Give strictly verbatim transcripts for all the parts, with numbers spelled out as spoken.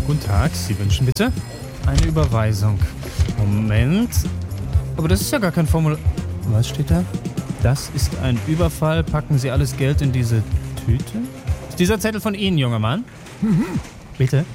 Guten Tag, Sie wünschen bitte eine Überweisung. Moment. Aber das ist ja gar kein Formular. Was steht da? Das ist ein Überfall. Packen Sie alles Geld in diese Tüte? Ist dieser Zettel von Ihnen, junger Mann? Bitte?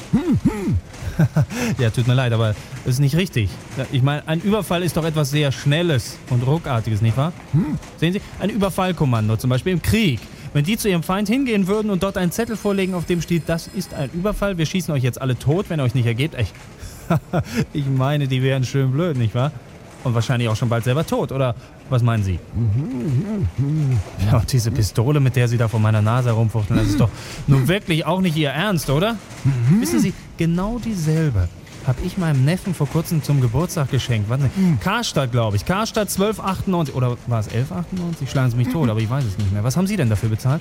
Ja, tut mir leid, aber das ist nicht richtig. Ich meine, ein Überfall ist doch etwas sehr Schnelles und Ruckartiges, nicht wahr? Sehen Sie, ein Überfallkommando, zum Beispiel im Krieg. Wenn die zu ihrem Feind hingehen würden und dort einen Zettel vorlegen, auf dem steht, das ist ein Überfall, wir schießen euch jetzt alle tot, wenn ihr euch nicht ergebt. Ich, ich meine, die wären schön blöd, nicht wahr? Und wahrscheinlich auch schon bald selber tot, oder was meinen Sie? Ja, und diese Pistole, mit der Sie da vor meiner Nase herumfuchteln, das ist doch nun wirklich auch nicht Ihr Ernst, oder? Wissen Sie, genau dieselbe habe ich meinem Neffen vor kurzem zum Geburtstag geschenkt. Warten Sie, Karstadt, glaube ich. Karstadt zwölf achtundneunzig. Oder war es elf achtundneunzig? Schlagen Sie mich tot, aber ich weiß es nicht mehr. Was haben Sie denn dafür bezahlt?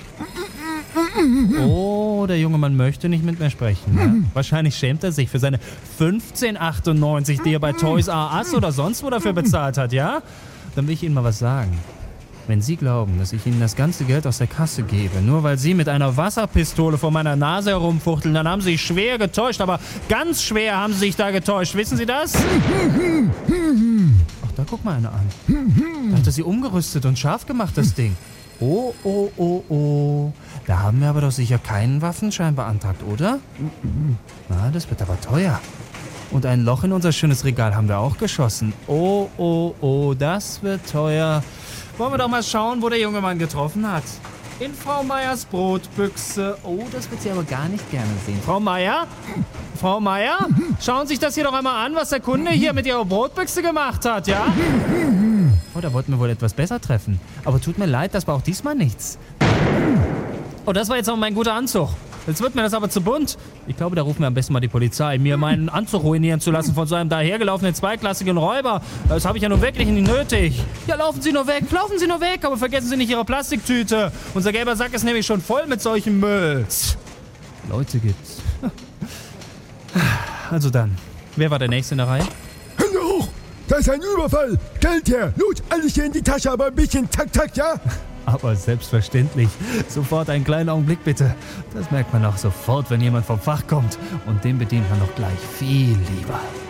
Oh, der junge Mann möchte nicht mit mir sprechen. Ja? Wahrscheinlich schämt er sich für seine fünfzehn achtundneunzig, die er bei Toys R Us oder sonst wo dafür bezahlt hat, ja? Dann will ich Ihnen mal was sagen. Wenn Sie glauben, dass ich Ihnen das ganze Geld aus der Kasse gebe, nur weil Sie mit einer Wasserpistole vor meiner Nase herumfuchteln, dann haben Sie sich schwer getäuscht, aber ganz schwer haben Sie sich da getäuscht. Wissen Sie das? Ach, da guck mal einer an. Da hat er Sie umgerüstet und scharf gemacht, das Ding. Oh, oh, oh, oh. Da haben wir aber doch sicher keinen Waffenschein beantragt, oder? Na, das wird aber teuer. Und ein Loch in unser schönes Regal haben wir auch geschossen. Oh, oh, oh, das wird teuer. Wollen wir doch mal schauen, wo der junge Mann getroffen hat. In Frau Meyers Brotbüchse. Oh, das wird sie aber gar nicht gerne sehen. Frau Meyer? Frau Meyer? Schauen Sie sich das hier doch einmal an, was der Kunde hier mit Ihrer Brotbüchse gemacht hat, ja? Oh, da wollten wir wohl etwas besser treffen. Aber tut mir leid, das war auch diesmal nichts. Oh, das war jetzt auch mein guter Anzug. Jetzt wird mir das aber zu bunt. Ich glaube, da rufen wir am besten mal die Polizei, mir meinen Anzug ruinieren zu lassen von so einem dahergelaufenen zweiklassigen Räuber. Das habe ich ja nun wirklich nicht nötig. Ja, laufen Sie nur weg, laufen Sie nur weg, aber vergessen Sie nicht Ihre Plastiktüte. Unser gelber Sack ist nämlich schon voll mit solchen Mülls. Leute gibt's. Also dann, wer war der Nächste in der Reihe? Hände hoch! Das ist ein Überfall! Geld her! Los, alles hier in die Tasche, aber ein bisschen zack, zack, ja? Aber selbstverständlich. Sofort einen kleinen Augenblick bitte. Das merkt man auch sofort, wenn jemand vom Fach kommt. Und den bedient man doch gleich viel lieber.